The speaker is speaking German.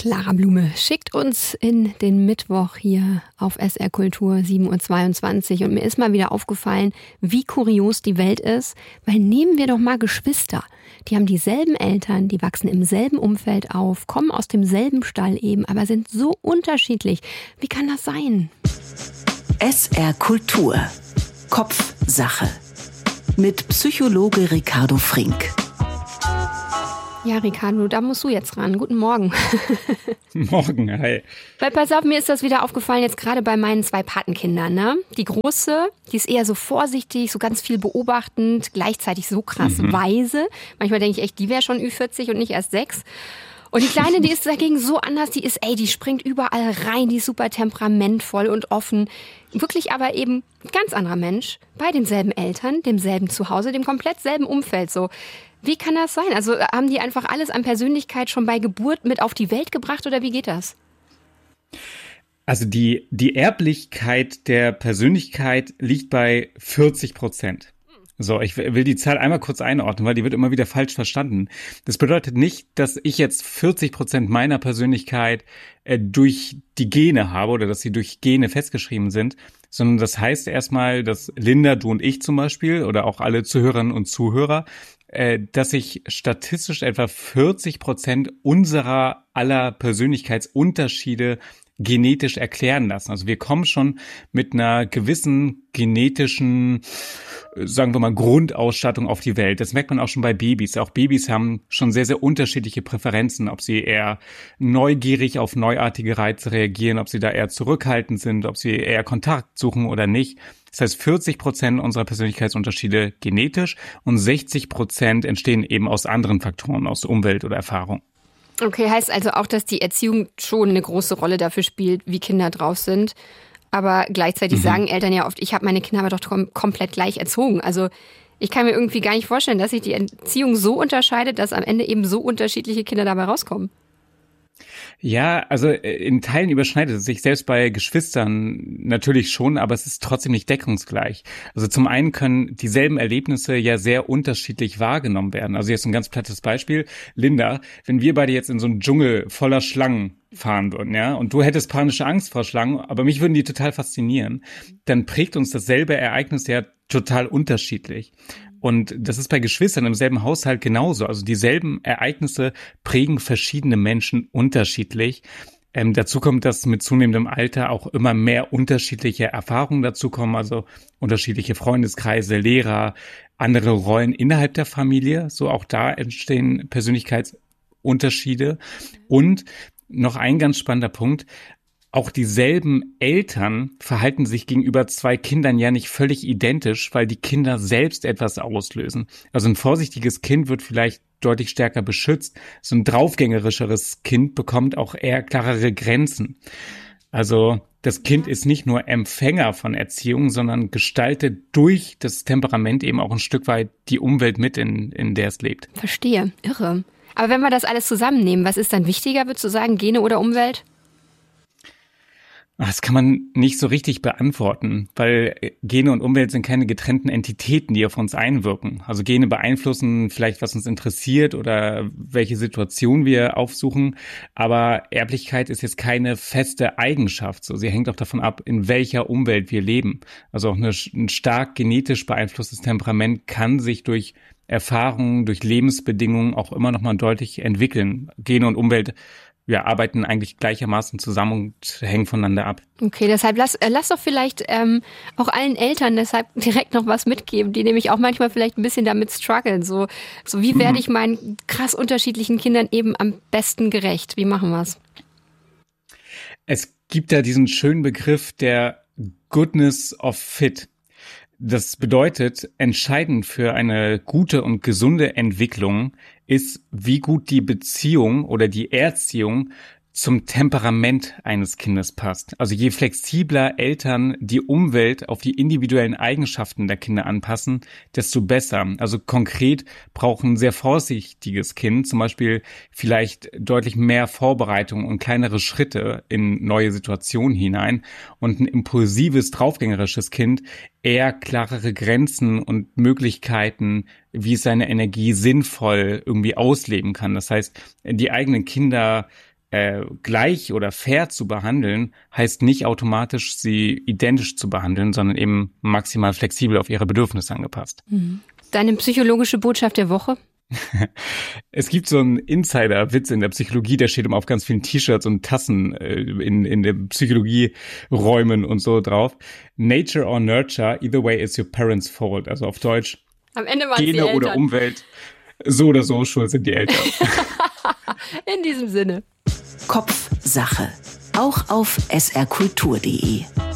Clara Blume schickt uns in den Mittwoch hier auf SR Kultur 7.22 Uhr. Und mir ist mal wieder aufgefallen, wie kurios die Welt ist. Weil nehmen wir doch mal Geschwister. Die haben dieselben Eltern, die wachsen im selben Umfeld auf, kommen aus demselben Stall eben, aber sind so unterschiedlich. Wie kann das sein? SR Kultur. Kopfsache. Mit Psychologe Ricardo Frink. Ja, Ricardo, da musst du jetzt ran. Guten Morgen. Morgen, hi. Weil pass auf, mir ist das wieder aufgefallen, jetzt gerade bei meinen 2 Patenkindern, ne? Die Große, die ist eher so vorsichtig, so ganz viel beobachtend, gleichzeitig so krass weise. Manchmal denke ich echt, die wäre schon Ü40 und nicht erst 6. Und die Kleine, die ist dagegen so anders, die springt überall rein, die ist super temperamentvoll und offen. Wirklich aber eben ein ganz anderer Mensch, bei denselben Eltern, demselben Zuhause, dem komplett selben Umfeld so. Wie kann das sein? Also haben die einfach alles an Persönlichkeit schon bei Geburt mit auf die Welt gebracht oder wie geht das? Also die Erblichkeit der Persönlichkeit liegt bei 40%. So, ich will die Zahl einmal kurz einordnen, weil die wird immer wieder falsch verstanden. Das bedeutet nicht, dass ich jetzt 40% meiner Persönlichkeit durch die Gene habe oder dass sie durch Gene festgeschrieben sind, sondern das heißt erstmal, dass Linda, du und ich zum Beispiel oder auch alle Zuhörerinnen und Zuhörer, dass sich statistisch etwa 40% unserer aller Persönlichkeitsunterschiede genetisch erklären lassen. Also wir kommen schon mit einer gewissen genetischen, sagen wir mal, Grundausstattung auf die Welt. Das merkt man auch schon bei Babys. Auch Babys haben schon sehr, sehr unterschiedliche Präferenzen, ob sie eher neugierig auf neuartige Reize reagieren, ob sie da eher zurückhaltend sind, ob sie eher Kontakt suchen oder nicht. Das heißt, 40% unserer Persönlichkeitsunterschiede genetisch und 60% entstehen eben aus anderen Faktoren, aus Umwelt oder Erfahrung. Okay, heißt also auch, dass die Erziehung schon eine große Rolle dafür spielt, wie Kinder drauf sind. Aber gleichzeitig sagen Eltern ja oft, ich habe meine Kinder aber doch komplett gleich erzogen. Also ich kann mir irgendwie gar nicht vorstellen, dass sich die Erziehung so unterscheidet, dass am Ende eben so unterschiedliche Kinder dabei rauskommen. Ja, also in Teilen überschneidet es sich selbst bei Geschwistern natürlich schon, aber es ist trotzdem nicht deckungsgleich. Also zum einen können dieselben Erlebnisse ja sehr unterschiedlich wahrgenommen werden. Also jetzt ein ganz plattes Beispiel. Linda, wenn wir beide jetzt in so einen Dschungel voller Schlangen fahren würden, ja, und du hättest panische Angst vor Schlangen, aber mich würden die total faszinieren, dann prägt uns dasselbe Ereignis ja total unterschiedlich. Und das ist bei Geschwistern im selben Haushalt genauso. Also dieselben Ereignisse prägen verschiedene Menschen unterschiedlich. Dazu kommt, dass mit zunehmendem Alter auch immer mehr unterschiedliche Erfahrungen dazukommen, also unterschiedliche Freundeskreise, Lehrer, andere Rollen innerhalb der Familie. So auch da entstehen Persönlichkeitsunterschiede. Und noch ein ganz spannender Punkt: Auch dieselben Eltern verhalten sich gegenüber 2 Kindern ja nicht völlig identisch, weil die Kinder selbst etwas auslösen. Also ein vorsichtiges Kind wird vielleicht deutlich stärker beschützt. So ein draufgängerischeres Kind bekommt auch eher klarere Grenzen. Also das Kind ist nicht nur Empfänger von Erziehung, sondern gestaltet durch das Temperament eben auch ein Stück weit die Umwelt mit, in der es lebt. Verstehe, irre. Aber wenn wir das alles zusammennehmen, was ist dann wichtiger, würdest du sagen, Gene oder Umwelt? Das kann man nicht so richtig beantworten, weil Gene und Umwelt sind keine getrennten Entitäten, die auf uns einwirken. Also Gene beeinflussen vielleicht, was uns interessiert oder welche Situation wir aufsuchen, aber Erblichkeit ist jetzt keine feste Eigenschaft. So, sie hängt auch davon ab, in welcher Umwelt wir leben. Also auch ein stark genetisch beeinflusstes Temperament kann sich durch Erfahrungen, durch Lebensbedingungen auch immer noch mal deutlich entwickeln. Gene und Umwelt arbeiten eigentlich gleichermaßen zusammen und hängen voneinander ab. Okay, deshalb lass doch vielleicht auch allen Eltern deshalb direkt noch was mitgeben, die nämlich auch manchmal vielleicht ein bisschen damit strugglen. So wie werde ich meinen krass unterschiedlichen Kindern eben am besten gerecht? Wie machen wir es? Es gibt ja diesen schönen Begriff der Goodness of Fit. Das bedeutet, entscheidend für eine gute und gesunde Entwicklung ist, wie gut die Beziehung oder die Erziehung zum Temperament eines Kindes passt. Also je flexibler Eltern die Umwelt auf die individuellen Eigenschaften der Kinder anpassen, desto besser. Also konkret braucht ein sehr vorsichtiges Kind zum Beispiel vielleicht deutlich mehr Vorbereitung und kleinere Schritte in neue Situationen hinein und ein impulsives, draufgängerisches Kind eher klarere Grenzen und Möglichkeiten, wie es seine Energie sinnvoll irgendwie ausleben kann. Das heißt, die eigenen Kinder gleich oder fair zu behandeln, heißt nicht automatisch, sie identisch zu behandeln, sondern eben maximal flexibel auf ihre Bedürfnisse angepasst. Deine psychologische Botschaft der Woche? Es gibt so einen Insider-Witz in der Psychologie, der steht immer auf ganz vielen T-Shirts und Tassen in den Psychologieräumen und so drauf. Nature or nurture, either way it's your parents' fault. Also auf Deutsch, am Ende waren Gene oder Umwelt, so oder so schuld sind die Eltern. In diesem Sinne. Kopfsache. Auch auf srkultur.de.